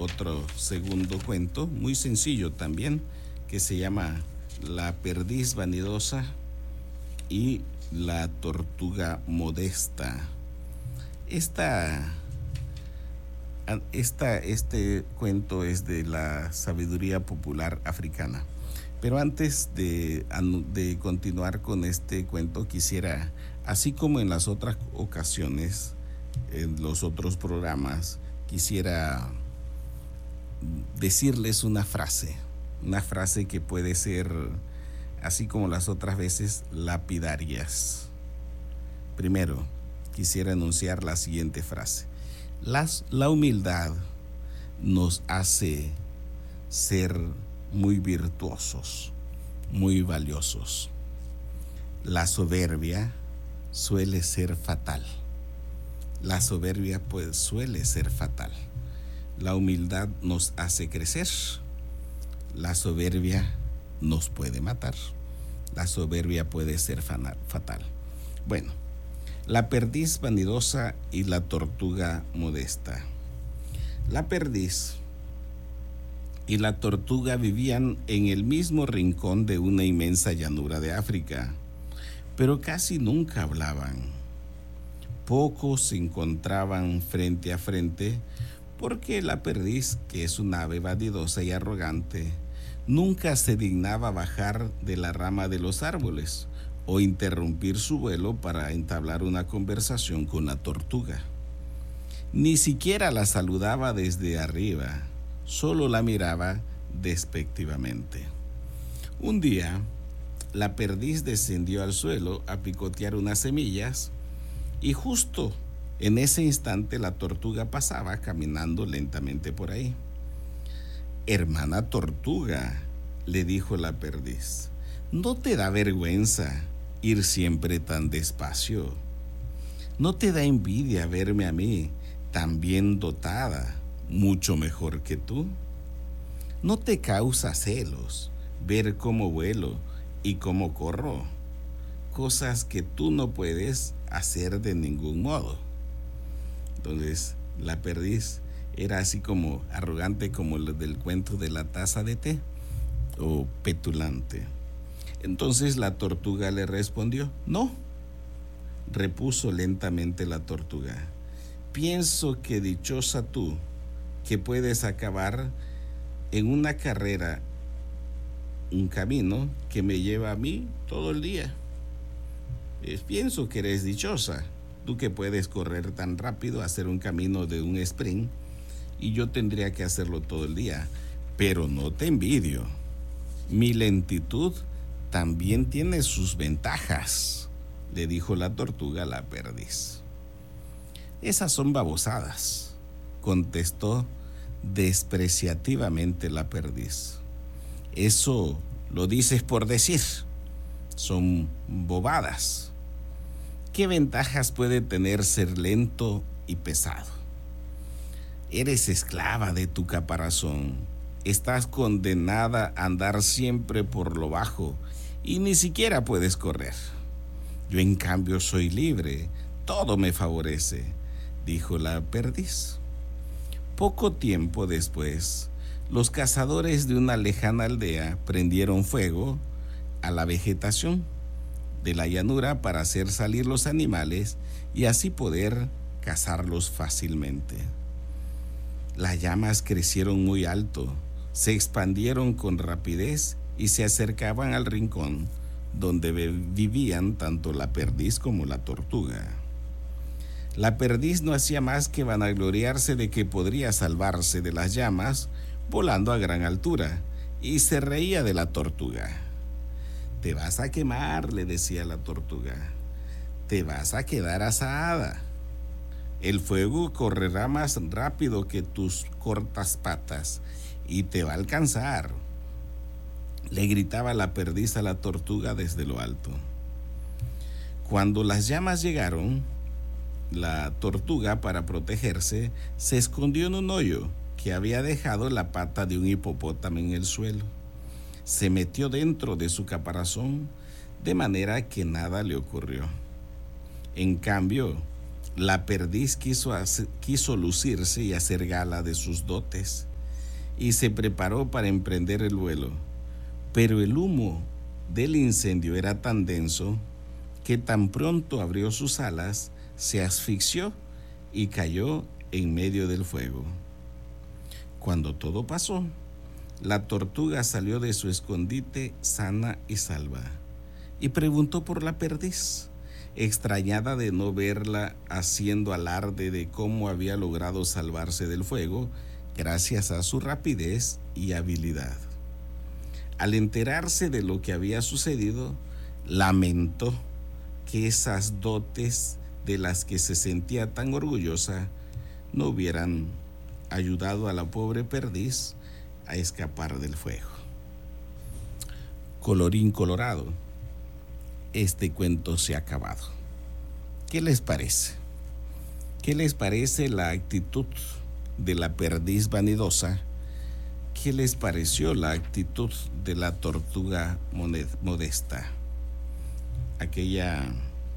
otro segundo cuento, muy sencillo también, que se llama La perdiz vanidosa y la tortuga modesta. Esta, este cuento es de la sabiduría popular africana. Pero antes de continuar con este cuento, quisiera, así como en las otras ocasiones, en los otros programas, quisiera decirles una frase que puede ser, así como las otras veces, lapidarias. Primero, quisiera enunciar la siguiente frase. La humildad nos hace ser muy virtuosos, muy valiosos. La soberbia suele ser fatal. La soberbia pues suele ser fatal. La humildad nos hace crecer. La soberbia nos puede matar. La soberbia puede ser fatal. Bueno, la perdiz vanidosa y la tortuga modesta. La perdiz y la tortuga vivían en el mismo rincón de una inmensa llanura de África, pero casi nunca hablaban. Pocos se encontraban frente a frente porque la perdiz, que es un ave vanidosa y arrogante, nunca se dignaba bajar de la rama de los árboles o interrumpir su vuelo para entablar una conversación con la tortuga. Ni siquiera la saludaba desde arriba, solo la miraba despectivamente. Un día, la perdiz descendió al suelo a picotear unas semillas y justo en ese instante la tortuga pasaba caminando lentamente por ahí. Hermana tortuga, le dijo la perdiz, ¿no te da vergüenza ir siempre tan despacio? ¿No te da envidia verme a mí tan bien dotada, mucho mejor que tú? ¿No te causa celos ver cómo vuelo y cómo corro? Cosas que tú no puedes hacer de ningún modo. Entonces, la perdiz era así como arrogante como lo del cuento de la taza de té, o petulante. Entonces la tortuga le respondió, no. Repuso lentamente la tortuga, pienso que dichosa tú, que puedes acabar en una carrera, un camino que me lleva a mí todo el día. Pienso que eres dichosa, tú que puedes correr tan rápido, hacer un camino de un sprint, y yo tendría que hacerlo todo el día. Pero no te envidio. Mi lentitud también tiene sus ventajas, le dijo la tortuga a la perdiz. Esas son babosadas, contestó despreciativamente la perdiz. Eso lo dices por decir. Son bobadas. ¿Qué ventajas puede tener ser lento y pesado? Eres esclava de tu caparazón. Estás condenada a andar siempre por lo bajo y ni siquiera puedes correr. Yo en cambio soy libre, todo me favorece, dijo la perdiz. Poco tiempo después, los cazadores de una lejana aldea prendieron fuego a la vegetación de la llanura para hacer salir los animales y así poder cazarlos fácilmente. Las llamas crecieron muy alto, se expandieron con rapidez y se acercaban al rincón donde vivían tanto la perdiz como la tortuga. La perdiz no hacía más que vanagloriarse de que podría salvarse de las llamas volando a gran altura y se reía de la tortuga. Te vas a quemar, le decía la tortuga. Te vas a quedar asada. El fuego correrá más rápido que tus cortas patas y te va a alcanzar, le gritaba la perdiz a la tortuga desde lo alto. Cuando las llamas llegaron, la tortuga, para protegerse, se escondió en un hoyo que había dejado la pata de un hipopótamo en el suelo. Se metió dentro de su caparazón, de manera que nada le ocurrió. En cambio, la perdiz quiso lucirse y hacer gala de sus dotes. y se preparó para emprender el vuelo. Pero el humo del incendio era tan denso que tan pronto abrió sus alas, se asfixió y cayó en medio del fuego. Cuando todo pasó, la tortuga salió de su escondite sana y salva y preguntó por la perdiz, extrañada de no verla haciendo alarde de cómo había logrado salvarse del fuego gracias a su rapidez y habilidad. Al enterarse de lo que había sucedido, lamentó que esas dotes de las que se sentía tan orgullosa no hubieran ayudado a la pobre perdiz a escapar del fuego. Colorín colorado, este cuento se ha acabado. ¿Qué les parece? ¿Qué les parece la actitud de la perdiz vanidosa? ¿Qué les pareció la actitud de la tortuga modesta? Aquella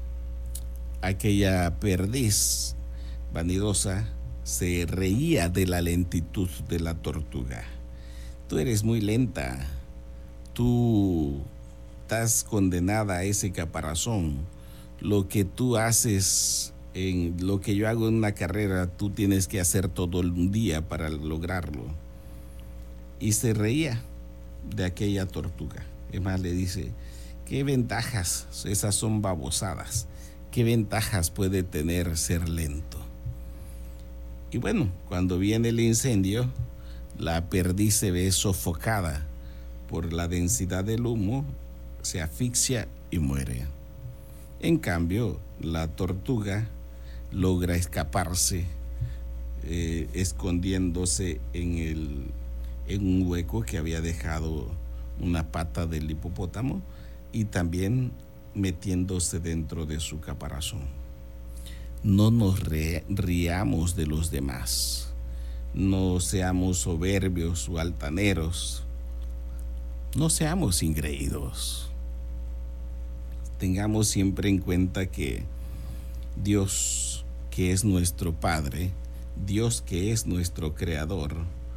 perdiz vanidosa se reía de la lentitud de la tortuga. Tú eres muy lenta, tú estás condenada a ese caparazón. Lo que tú haces, lo que yo hago en una carrera, tú tienes que hacer todo un día para lograrlo. Y se reía de aquella tortuga. Es más, le dice, ¿qué ventajas? Esas son babosadas. ¿Qué ventajas puede tener ser lento? Y bueno, cuando viene el incendio, la perdiz se ve sofocada por la densidad del humo, se asfixia y muere. En cambio, la tortuga logra escaparse, escondiéndose en un hueco que había dejado una pata del hipopótamo y también metiéndose dentro de su caparazón. No nos riamos de los demás, no seamos soberbios o altaneros, no seamos ingreídos. Tengamos siempre en cuenta que Dios, que es nuestro Padre, Dios que es nuestro Creador,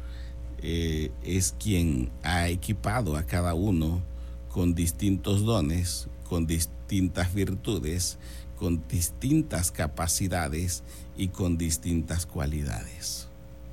es quien ha equipado a cada uno con distintos dones, con distintas virtudes, con distintas capacidades y con distintas cualidades.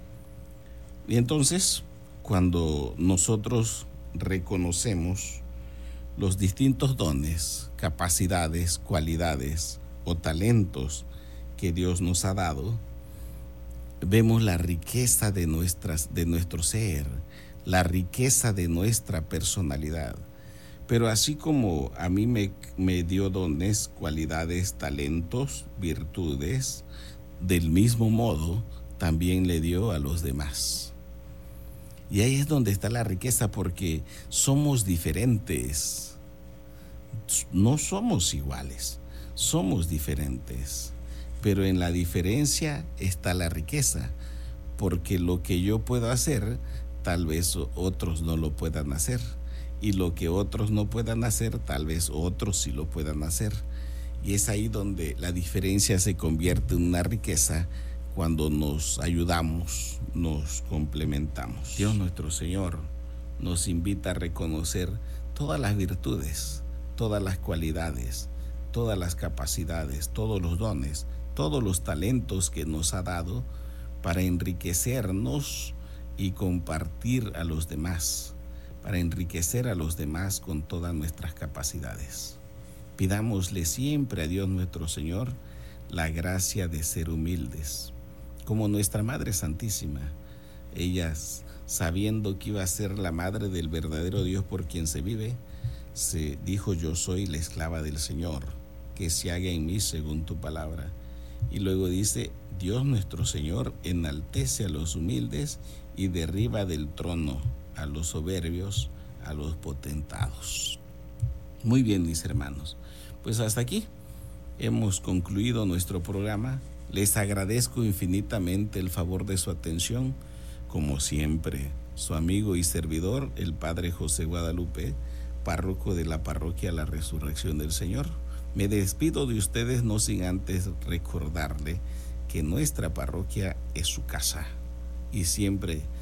Y entonces, cuando nosotros reconocemos los distintos dones, capacidades, cualidades o talentos que Dios nos ha dado, vemos la riqueza de nuestro ser, la riqueza de nuestra personalidad. Pero así como a mí me dio dones, cualidades, talentos, virtudes, del mismo modo también le dio a los demás. Y ahí es donde está la riqueza, porque somos diferentes. No somos iguales, somos diferentes. Pero en la diferencia está la riqueza, porque lo que yo puedo hacer, tal vez otros no lo puedan hacer. Y lo que otros no puedan hacer, tal vez otros sí lo puedan hacer. Y es ahí donde la diferencia se convierte en una riqueza, cuando nos ayudamos, nos complementamos. Dios nuestro Señor nos invita a reconocer todas las virtudes, todas las cualidades, todas las capacidades, todos los dones, todos los talentos que nos ha dado para enriquecernos y compartir a los demás, para enriquecer a los demás con todas nuestras capacidades. Pidámosle siempre a Dios nuestro Señor la gracia de ser humildes, como nuestra Madre Santísima. Ella, sabiendo que iba a ser la madre del verdadero Dios por quien se vive, se dijo: yo soy la esclava del Señor, que se haga en mí según tu palabra. Y luego dice: Dios nuestro Señor enaltece a los humildes y derriba del trono a los soberbios, a los potentados. Muy bien, mis hermanos, pues hasta aquí hemos concluido nuestro programa. Les agradezco infinitamente el favor de su atención. Como siempre, su amigo y servidor, el Padre José Guadalupe, párroco de la Parroquia La Resurrección del Señor. Me despido de ustedes, no sin antes recordarle que nuestra parroquia es su casa y siempre